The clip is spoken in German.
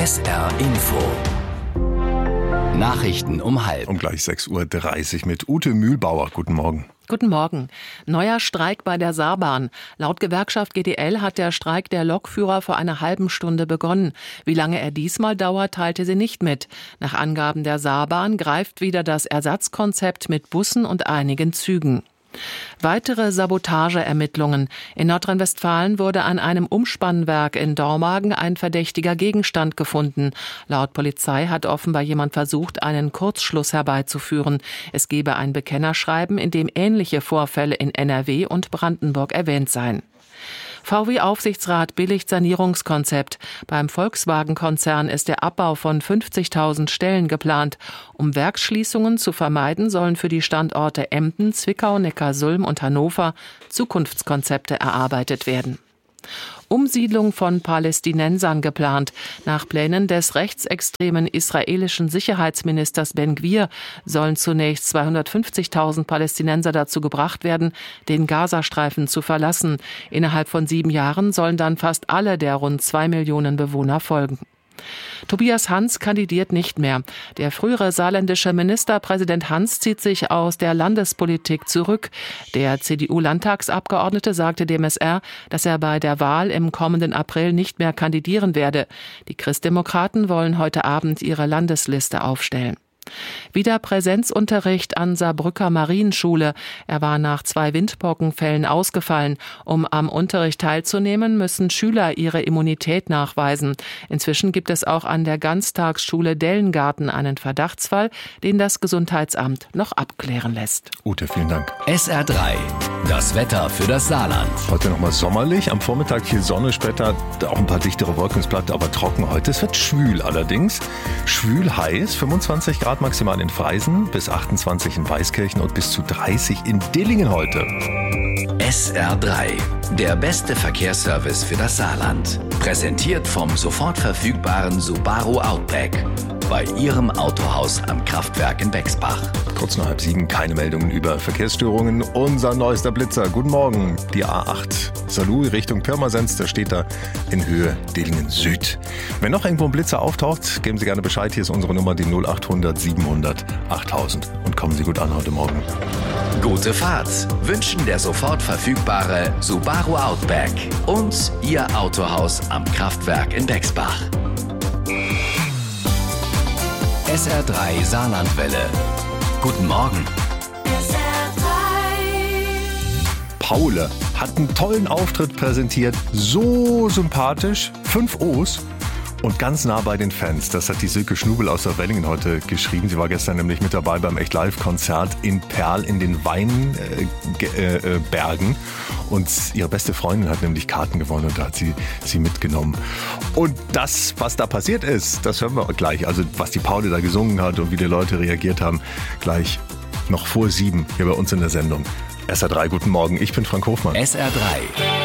SR Info. Nachrichten um 12:30. Um gleich 6:30 Uhr mit Ute Mühlbauer. Guten Morgen. Guten Morgen. Neuer Streik bei der Saarbahn. Laut Gewerkschaft GDL hat der Streik der Lokführer vor einer halben Stunde begonnen. Wie lange er diesmal dauert, teilte sie nicht mit. Nach Angaben der Saarbahn greift wieder das Ersatzkonzept mit Bussen und einigen Zügen. Weitere Sabotageermittlungen. In Nordrhein-Westfalen wurde an einem Umspannwerk in Dormagen ein verdächtiger Gegenstand gefunden. Laut Polizei hat offenbar jemand versucht, einen Kurzschluss herbeizuführen. Es gebe ein Bekennerschreiben, in dem ähnliche Vorfälle in NRW und Brandenburg erwähnt seien. VW-Aufsichtsrat billigt Sanierungskonzept. Beim Volkswagen-Konzern ist der Abbau von 50.000 Stellen geplant. Um Werksschließungen zu vermeiden, sollen für die Standorte Emden, Zwickau, Neckarsulm und Hannover Zukunftskonzepte erarbeitet werden. Umsiedlung von Palästinensern geplant. Nach Plänen des rechtsextremen israelischen Sicherheitsministers Ben-Gvir sollen zunächst 250.000 Palästinenser dazu gebracht werden, den Gazastreifen zu verlassen. Innerhalb von 7 Jahren sollen dann fast alle der rund 2 Millionen Bewohner folgen. Tobias Hans kandidiert nicht mehr. Der frühere saarländische Ministerpräsident Hans zieht sich aus der Landespolitik zurück. Der CDU-Landtagsabgeordnete sagte dem SR, dass er bei der Wahl im kommenden April nicht mehr kandidieren werde. Die Christdemokraten wollen heute Abend ihre Landesliste aufstellen. Wieder Präsenzunterricht an Saarbrücker Marienschule. Er war nach 2 Windpockenfällen ausgefallen. Um am Unterricht teilzunehmen, müssen Schüler ihre Immunität nachweisen. Inzwischen gibt es auch an der Ganztagsschule Dellengarten einen Verdachtsfall, den das Gesundheitsamt noch abklären lässt. Ute, vielen Dank. SR3, das Wetter für das Saarland. Heute nochmal sommerlich, am Vormittag viel Sonne, später auch ein paar dichtere Wolkensplatte, aber trocken heute. Es wird schwül allerdings. Schwül heiß, 25 Grad maximal in Freisen, bis 28 in Weißkirchen und bis zu 30 in Dillingen heute. SR3, der beste Verkehrsservice für das Saarland. Präsentiert vom sofort verfügbaren Subaru Outback. Bei Ihrem Autohaus am Kraftwerk in Bexbach. Kurz nach 6:30, keine Meldungen über Verkehrsstörungen. Unser neuester Blitzer. Guten Morgen. Die A8 Saarlouis Richtung Pirmasens, da steht er in Höhe Dillingen Süd. Wenn noch irgendwo ein Blitzer auftaucht, geben Sie gerne Bescheid. Hier ist unsere Nummer, die 0800 700 8000. Und kommen Sie gut an heute Morgen. Gute Fahrt wünschen der sofort verfügbare Subaru Outback und Ihr Autohaus am Kraftwerk in Bexbach. SR3 Saarlandwelle. Guten Morgen. Paule hat einen tollen Auftritt präsentiert. So sympathisch. 5 O's. Und ganz nah bei den Fans. Das hat die Silke Schnubel aus der Wellingen heute geschrieben. Sie war gestern nämlich mit dabei beim Echt-Live-Konzert in Perl in den Weinbergen. Und ihre beste Freundin hat nämlich Karten gewonnen und da hat sie mitgenommen. Und das, was da passiert ist, das hören wir gleich. Also was die Paule da gesungen hat und wie die Leute reagiert haben, gleich noch vor 7 hier bei uns in der Sendung. SR3, guten Morgen, ich bin Frank Hofmann. SR3.